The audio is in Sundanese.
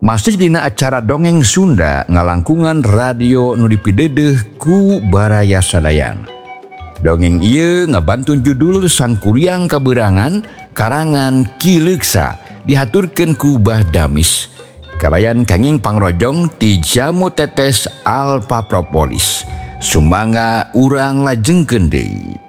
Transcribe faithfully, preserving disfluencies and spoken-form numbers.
Masih dina acara dongeng Sunda ngalangkungan radio nu dipidedeh ku Baraya Sadayan. Dongeng ieu ngabantun judul Sangkuriang Kaberangan karangan Ki Leuksa dihaturkeun ku Bah Damis. Karayan kanging pangrojong ti Jamu Tetes Alfa Propolis. Sumangga urang lajengkeun deui.